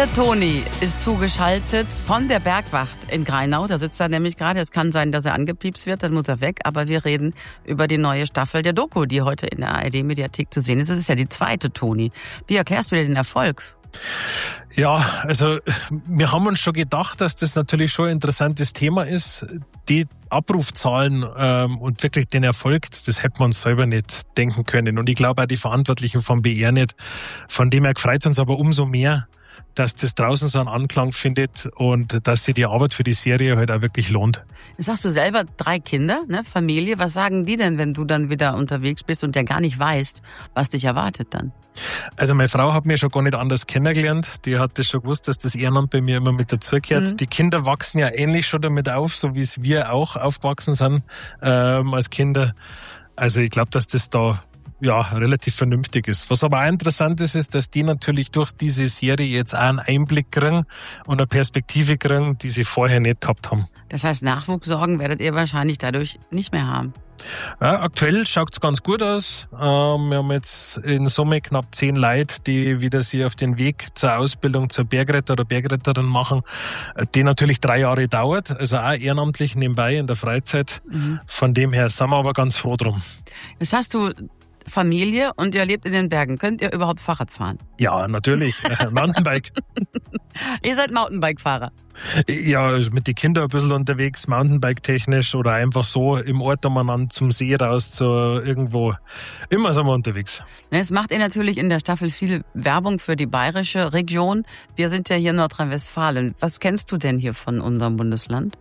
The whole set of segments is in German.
Der Toni ist zugeschaltet von der Bergwacht in Grainau. Da sitzt er nämlich gerade. Es kann sein, dass er angepiepst wird, dann muss er weg. Aber wir reden über die neue Staffel der Doku, die heute in der ARD-Mediathek zu sehen ist. Das ist ja die zweite, Toni. Wie erklärst du dir den Erfolg? Ja, also wir haben uns schon gedacht, dass das natürlich schon ein interessantes Thema ist. Die Abrufzahlen und wirklich den Erfolg, das hätten wir uns selber nicht denken können. Und ich glaube auch die Verantwortlichen vom BR nicht. Von dem her freut es uns aber umso mehr, dass das draußen so einen Anklang findet und dass sich die Arbeit für die Serie halt auch wirklich lohnt. Jetzt hast du selber 3 Kinder, ne, Familie. Was sagen die denn, wenn du dann wieder unterwegs bist und ja gar nicht weißt, was dich erwartet dann? Also meine Frau hat mich schon gar nicht anders kennengelernt. Die hat das schon gewusst, dass das Ehrenamt bei mir immer mit dazugehört. Die Kinder wachsen ja ähnlich schon damit auf, so wie es wir auch aufgewachsen sind als Kinder. Also ich glaube, dass das da relativ vernünftig ist. Was aber auch interessant ist, dass die natürlich durch diese Serie jetzt auch einen Einblick kriegen und eine Perspektive kriegen, die sie vorher nicht gehabt haben. Das heißt, Nachwuchssorgen werdet ihr wahrscheinlich dadurch nicht mehr haben. Ja, aktuell schaut es ganz gut aus. Wir haben jetzt in Summe knapp 10 Leute, die wieder sich auf den Weg zur Ausbildung zur Bergretter oder Bergretterin machen, die natürlich 3 Jahre dauert, also auch ehrenamtlich nebenbei in der Freizeit. Von dem her sind wir aber ganz froh drum. Jetzt hast du Familie und ihr lebt in den Bergen. Könnt ihr überhaupt Fahrrad fahren? Ja, natürlich. Mountainbike. Ihr seid Mountainbike-Fahrer? Ja, mit den Kindern ein bisschen unterwegs, Mountainbike-technisch oder einfach so im Ort umeinander zum See raus, zu irgendwo. Immer sind wir unterwegs. Jetzt macht ihr natürlich in der Staffel viel Werbung für die bayerische Region. Wir sind ja hier in Nordrhein-Westfalen. Was kennst du denn hier von unserem Bundesland?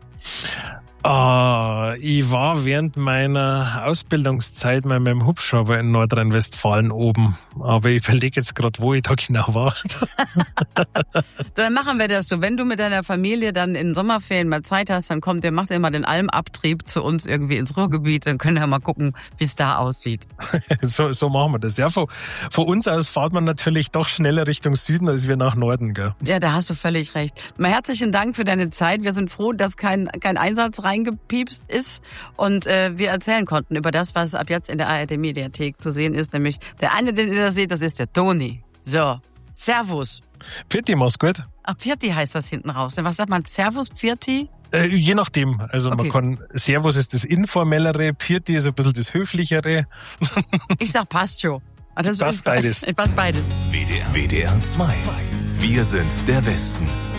Ich war während meiner Ausbildungszeit mal mit dem Hubschrauber in Nordrhein-Westfalen oben. Aber ich überlege jetzt gerade, wo ich da genau war. Dann machen wir das so. Wenn du mit deiner Familie dann in Sommerferien mal Zeit hast, dann macht ihr mal den Almabtrieb zu uns irgendwie ins Ruhrgebiet. Dann können wir mal gucken, wie es da aussieht. So machen wir das. Ja, von uns aus fährt man natürlich doch schneller Richtung Süden, als wir nach Norden, gell? Ja, da hast du völlig recht. Mal herzlichen Dank für deine Zeit. Wir sind froh, dass kein Einsatz reingepiepst ist und wir erzählen konnten über das, was ab jetzt in der ARD-Mediathek zu sehen ist. Nämlich der eine, den ihr da seht, das ist der Toni. So, Servus. Pfirti, mach's gut. Ach, Pfirti heißt das hinten raus. Was sagt man? Servus, Pfirti? Je nachdem. Also okay. Man kann, Servus ist das Informellere, Pfirti ist ein bisschen das Höflichere. Ich sag passt schon. Passt beides. Passt beides. WDR 2. Wir sind der Westen.